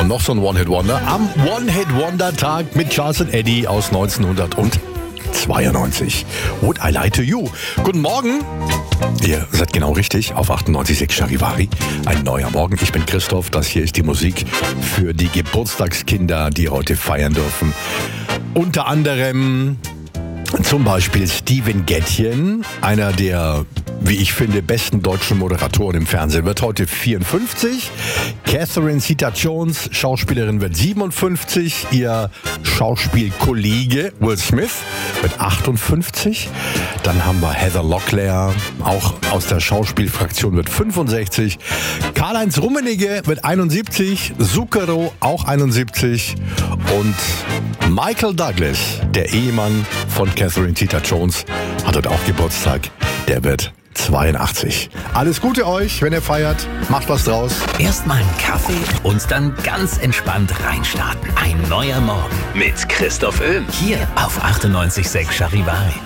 noch so ein One-Hit-Wonder. Am One-Hit-Wonder-Tag mit Charles & Eddie aus 1992. Would I Lie to You? Guten Morgen. Ihr seid genau richtig auf 98,6 Charivari. Ein neuer Morgen. Ich bin Christoph. Das hier ist die Musik für die Geburtstagskinder, die heute feiern dürfen. Unter anderem zum Beispiel Steven Gätjen, einer der, wie ich finde, besten deutschen Moderatoren im Fernsehen, wird heute 54. Catherine Zeta-Jones, Schauspielerin, wird 57. Ihr Schauspielkollege Will Smith wird 58. Dann haben wir Heather Locklear, auch aus der Schauspielfraktion, wird 65. Karl-Heinz Rummenigge wird 71. Zucchero auch 71. Und Michael Douglas, der Ehemann von Catherine Zeta-Jones, hat heute auch Geburtstag. Der wird 82. Alles Gute euch, wenn ihr feiert. Macht was draus. Erstmal einen Kaffee und dann ganz entspannt reinstarten. Ein neuer Morgen mit Christoph Öhm. Hier auf 98,6 Charivari.